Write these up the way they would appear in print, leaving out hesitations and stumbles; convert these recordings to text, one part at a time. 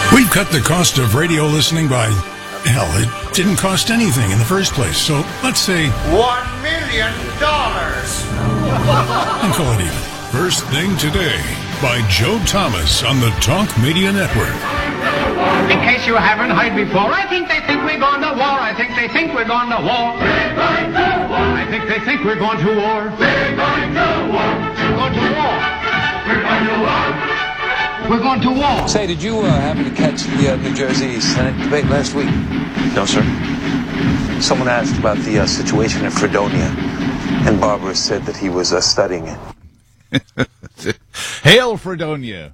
We've cut the cost of radio listening by, hell, it didn't cost anything in the first place. So let's say $1 million. and call it even. First Thing Today by Joe Thomas on the Talk Media Network. In case you haven't heard before, I think they think we're going to war. I think they think we're going to war. We're going to war. I think they think we're going to war. We're going to war. We're going to war. We're going to war. We're going to war. Say, did you happen to catch the New Jersey Senate debate last week? No, sir. Someone asked about the situation in Fredonia, and Barbara said that he was studying it. Hail, Fredonia!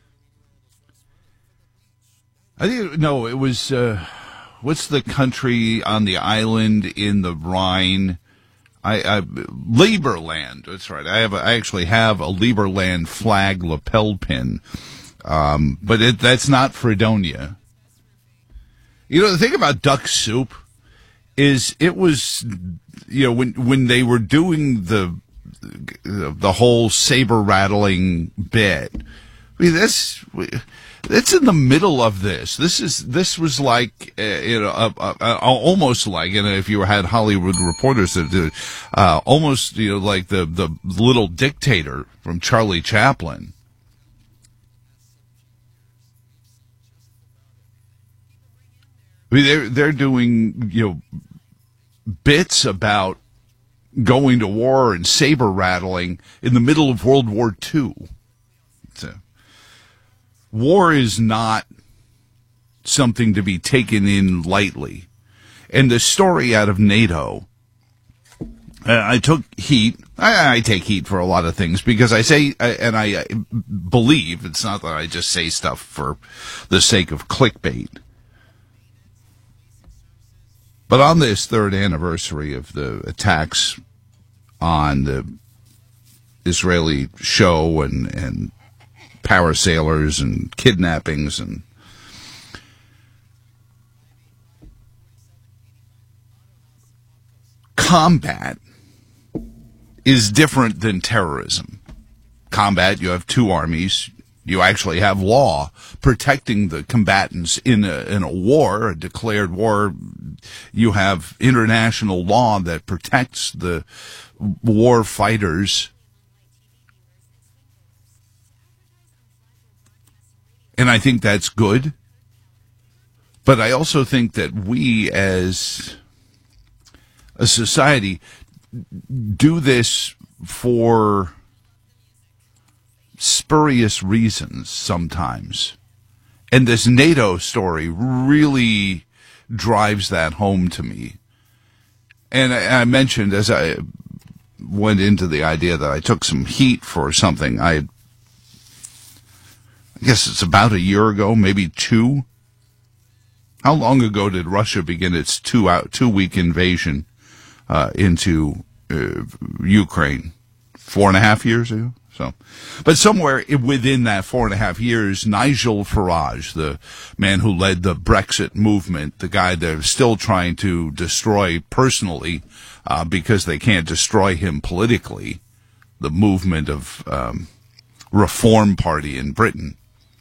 I think, no, it was, what's the country on the island in the Rhine? Lieberland, that's right. I actually have a Lieberland flag lapel pin. But that's not Fredonia. You know, the thing about duck soup is it was, you know, when they were doing the whole saber rattling bit. I mean, that's in the middle of this. This was like, almost like, you know, if you had Hollywood reporters that did, almost, you know, like the little dictator from Charlie Chaplin. I mean, they're doing, you know, bits about going to war and saber rattling in the middle of World War II. So, war is not something to be taken in lightly. And the story out of NATO, I took heat. I take heat for a lot of things because I say, and I believe, it's not that I just say stuff for the sake of clickbait. But on this third anniversary of the attacks on the Israeli show and parasailers and kidnappings and combat is different than terrorism. Combat, you have two armies. You actually have law protecting the combatants in a war, a declared war. You have international law that protects the war fighters. And I think that's good. But I also think that we as a society do this for spurious reasons sometimes. And this NATO story really drives that home to me. And I mentioned, as I went into the idea that I took some heat for something, I guess it's about a year ago, maybe two. How long ago did Russia begin its two-week invasion into Ukraine? 4.5 years ago? So, but somewhere within that 4.5 years, Nigel Farage, the man who led the Brexit movement, the guy they're still trying to destroy personally because they can't destroy him politically, the movement of Reform Party in Britain,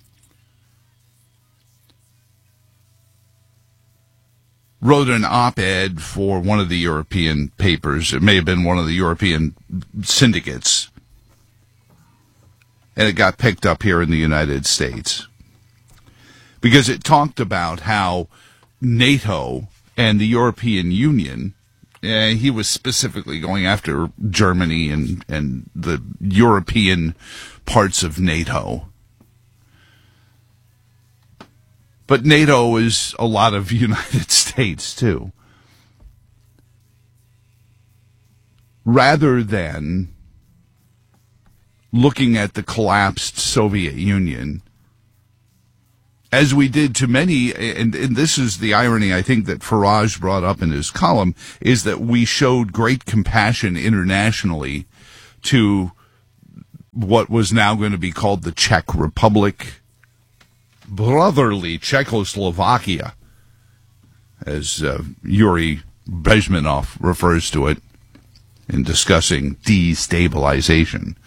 wrote an op-ed for one of the European papers. It may have been one of the European syndicates. And it got picked up here in the United States. Because it talked about how NATO and the European Union, he was specifically going after Germany and the European parts of NATO. But NATO is a lot of United States, too. Rather than looking at the collapsed Soviet Union, as we did to many, and this is the irony I think that Farage brought up in his column, is that we showed great compassion internationally to what was now going to be called the Czech Republic, brotherly Czechoslovakia, as Yuri Bezmenov refers to it in discussing destabilization.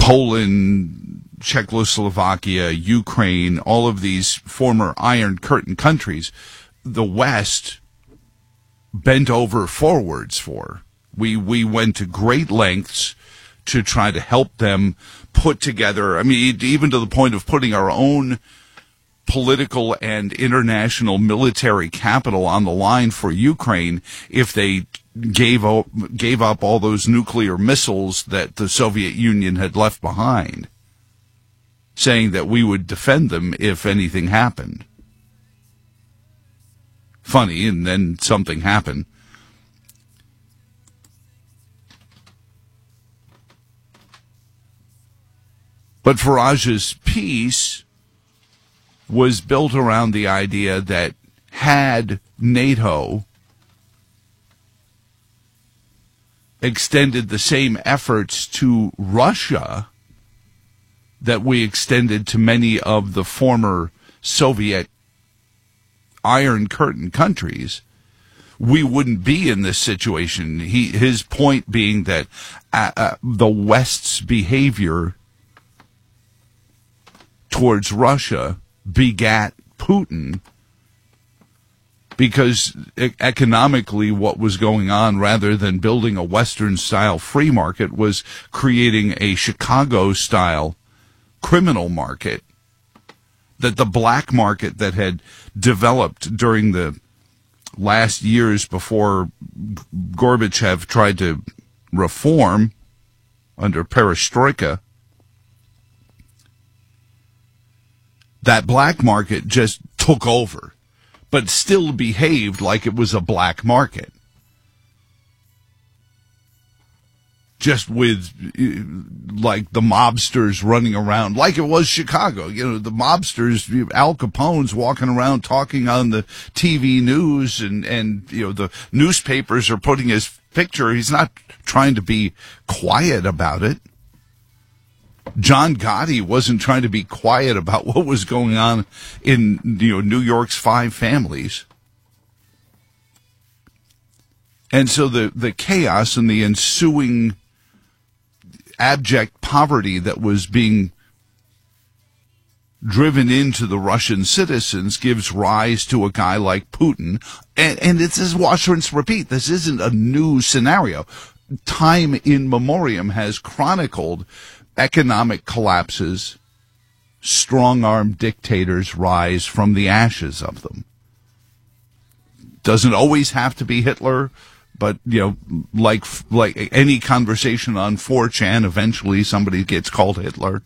Poland, Czechoslovakia, Ukraine, all of these former Iron Curtain countries, the West bent over forwards for. We went to great lengths to try to help them put together, I mean, even to the point of putting our own political and international military capital on the line for Ukraine if they gave up all those nuclear missiles that the Soviet Union had left behind, saying that we would defend them if anything happened. Funny, and then something happened. But Farage's piece was built around the idea that had NATO extended the same efforts to Russia that we extended to many of the former Soviet Iron Curtain countries, we wouldn't be in this situation. His point being that the West's behavior towards Russia begat Putin, because economically what was going on, rather than building a Western-style free market, was creating a Chicago-style criminal market, that the black market that had developed during the last years before Gorbachev tried to reform under perestroika, that black market just took over, but still behaved like it was a black market. Just with, like, the mobsters running around, like it was Chicago. You know, the mobsters, Al Capone's walking around talking on the TV news, and you know, the newspapers are putting his picture. He's not trying to be quiet about it. John Gotti wasn't trying to be quiet about what was going on in, you know, New York's five families. And so the chaos and the ensuing abject poverty that was being driven into the Russian citizens gives rise to a guy like Putin. And it's as wash, rinse, repeat. This isn't a new scenario. Time in memoriam has chronicled economic collapses, strong-arm dictators rise from the ashes of them. Doesn't always have to be Hitler, but, you know, like any conversation on 4chan, eventually somebody gets called Hitler.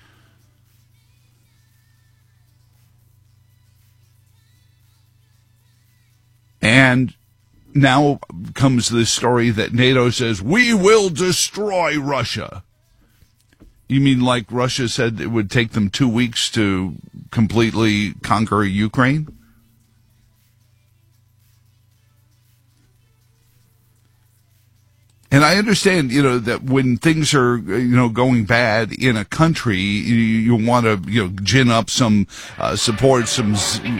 And now comes this story that NATO says, we will destroy Russia. You mean like Russia said it would take them 2 weeks to completely conquer Ukraine? And I understand, you know, that when things are, you know, going bad in a country, you want to, you know, gin up some support, some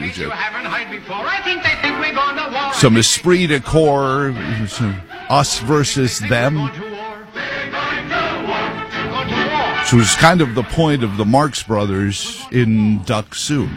esprit de corps, some us versus them. Which was kind of the point of the Marx Brothers in Duck Soup.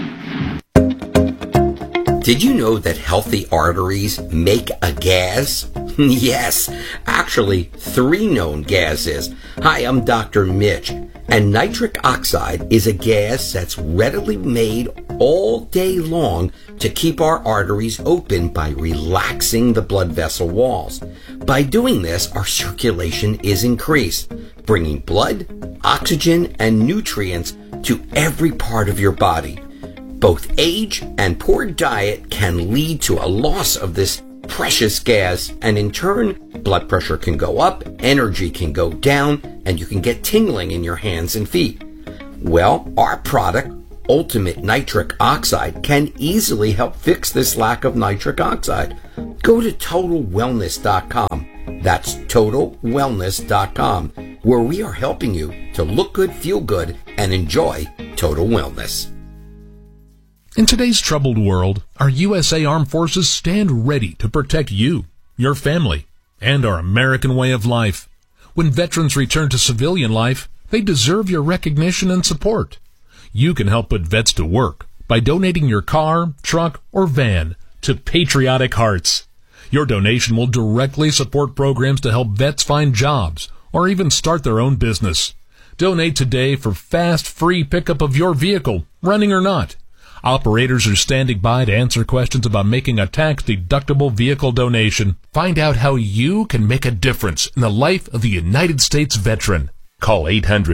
Did you know that healthy arteries make a gas? Yes, actually 3 known gases. Hi, I'm Dr. Mitch, and nitric oxide is a gas that's readily made all day long to keep our arteries open by relaxing the blood vessel walls. By doing this, our circulation is increased, bringing blood, oxygen, and nutrients to every part of your body. Both age and poor diet can lead to a loss of this precious gas, and in turn, blood pressure can go up, energy can go down, and you can get tingling in your hands and feet. Well, our product, Ultimate Nitric Oxide, can easily help fix this lack of nitric oxide. Go to TotalWellness.com. That's TotalWellness.com, where we are helping you to look good, feel good, and enjoy total wellness. In today's troubled world, our USA Armed Forces stand ready to protect you, your family, and our American way of life. When veterans return to civilian life, They deserve your recognition and support. You can help put vets to work by donating your car, truck, or van to Patriotic Hearts. Your donation will directly support programs to help vets find jobs or even start their own business. Donate today for fast, free pickup of your vehicle, running or not. Operators are standing by to answer questions about making a tax-deductible vehicle donation. Find out how you can make a difference in the life of the United States veteran. Call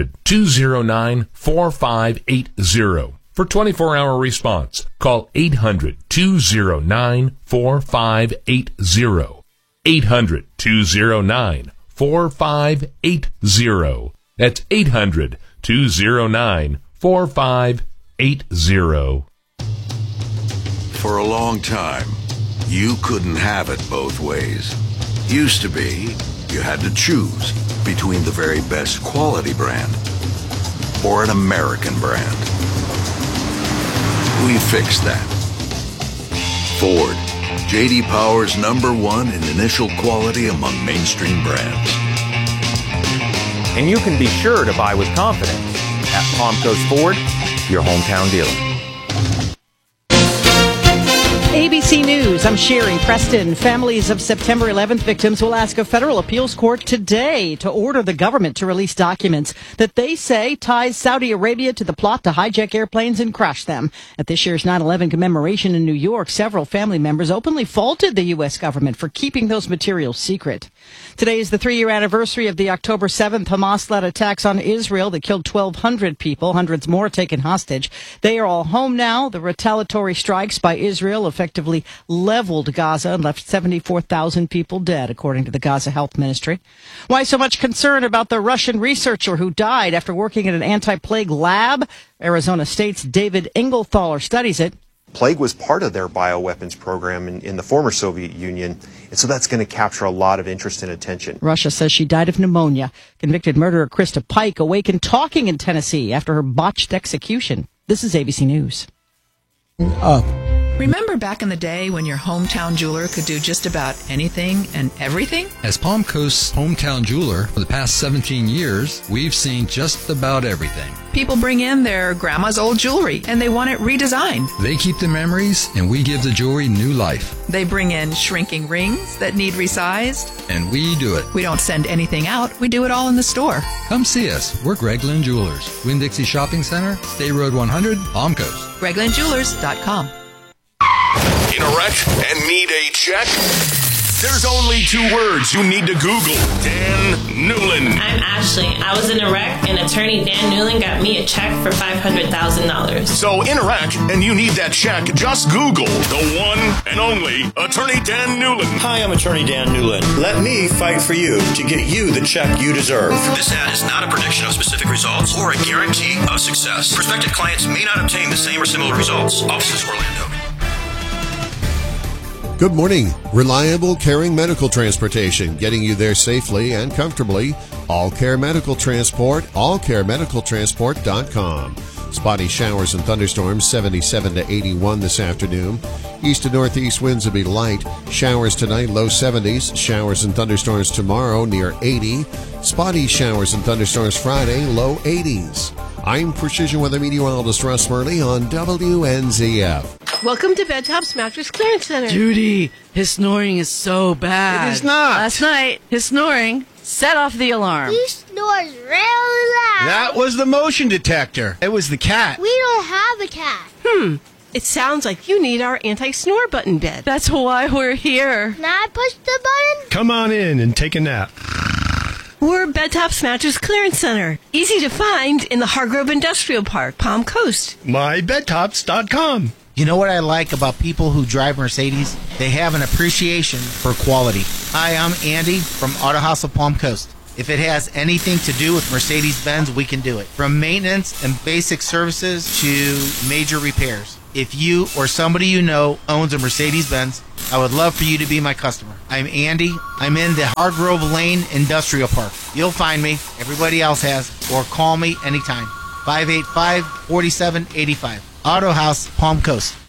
800-209-4580 for 24-hour response. Call 800-209-4580. 800-209-4580. That's 800-209-4580. For a long time, you couldn't have it both ways. Used to be, you had to choose between the very best quality brand or an American brand. We fixed that. Ford, J.D. Power's #1 in initial quality among mainstream brands. And you can be sure to buy with confidence at Palm Coast Ford, your hometown dealer. ABC News, I'm Sherry Preston. Families of September 11th victims will ask a federal appeals court today to order the government to release documents that they say ties Saudi Arabia to the plot to hijack airplanes and crash them. At this year's 9/11 commemoration in New York, several family members openly faulted the U.S. government for keeping those materials secret. Today is the 3-year anniversary of the October 7th Hamas-led attacks on Israel that killed 1,200 people, hundreds more taken hostage. They are all home now. The retaliatory strikes by Israel effectively leveled Gaza and left 74,000 people dead, according to the Gaza Health Ministry. Why so much concern about the Russian researcher who died after working in an anti-plague lab? Arizona State's David Engelthaler studies it. Plague was part of their bioweapons program in the former Soviet Union, and so that's going to capture a lot of interest and attention. Russia says she died of pneumonia. Convicted murderer Krista Pike awakened talking in Tennessee after her botched execution. This is ABC News. Remember back in the day when your hometown jeweler could do just about anything and everything? As Palm Coast's hometown jeweler for the past 17 years, we've seen just about everything. People bring in their grandma's old jewelry and they want it redesigned. They keep the memories and we give the jewelry new life. They bring in shrinking rings that need resized. And we do it. We don't send anything out. We do it all in the store. Come see us. We're Greg Lynn Jewelers. Winn-Dixie Shopping Center, State Road 100, Palm Coast. GregLynnJewelers.com. In a wreck and need a check? There's only 2 words you need to Google. Dan Newlin. I'm Ashley. I was in a wreck, and attorney Dan Newlin got me a check for $500,000. So in a wreck and you need that check, just Google the one and only attorney Dan Newlin. Hi, I'm attorney Dan Newlin. Let me fight for you to get you the check you deserve. This ad is not a prediction of specific results or a guarantee of success. Prospective clients may not obtain the same or similar results. Offices Orlando. Good morning. Reliable, caring medical transportation, getting you there safely and comfortably. All Care Medical Transport, allcaremedicaltransport.com. Spotty showers and thunderstorms, 77 to 81 this afternoon. East to northeast winds will be light. Showers tonight, low 70s. Showers and thunderstorms tomorrow, near 80. Spotty showers and thunderstorms Friday, low 80s. I'm Precision Weather Meteorologist Russ Murley on WNZF. Welcome to Bedtop's Mattress Clearance Center. Judy, his snoring is so bad. It is not. Last night, his snoring set off the alarm. He snores really loud. That was the motion detector. It was the cat. We don't have a cat. It sounds like you need our anti-snore button bed. That's why we're here. Can I push the button? Come on in and take a nap. We're Bedtop's Mattress Clearance Center. Easy to find in the Hargrove Industrial Park, Palm Coast. MyBedtops.com. You know what I like about people who drive Mercedes? They have an appreciation for quality. Hi, I'm Andy from Auto House of Palm Coast. If it has anything to do with Mercedes-Benz, we can do it. From maintenance and basic services to major repairs. If you or somebody you know owns a Mercedes-Benz, I would love for you to be my customer. I'm Andy. I'm in the Hargrove Lane Industrial Park. You'll find me. Everybody else has. Or call me anytime. 585-4785. Auto House, Palm Coast.